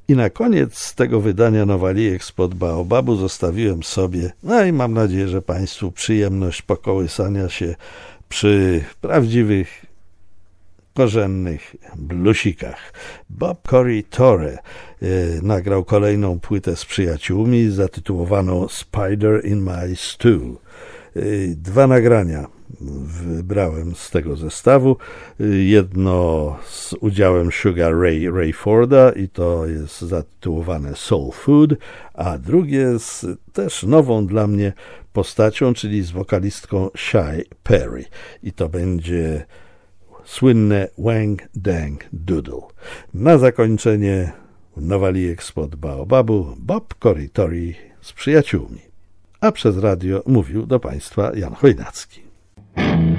I na koniec tego wydania Nowalijek spod Baobabu zostawiłem sobie, no i mam nadzieję, że Państwu przyjemność pokołysania się przy prawdziwych, korzennych bluesikach. Bob Corey Torre nagrał kolejną płytę z przyjaciółmi zatytułowaną Spider in My Stew. 2 nagrania wybrałem z tego zestawu. Jedno z udziałem Sugar Ray Rayforda i to jest zatytułowane Soul Food, a drugie z też nową dla mnie postacią, czyli z wokalistką Shy Perry. I to będzie słynne Wang Dang Doodle. Na zakończenie Nowalijek spod Baobabu, Bob Corey Torre z przyjaciółmi. A przez radio mówił do Państwa Jan Chojnacki.